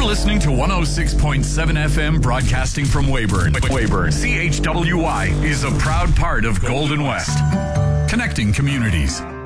listening to 106.7 FM broadcasting from Weyburn. CHWY is a proud part of Golden West, connecting communities.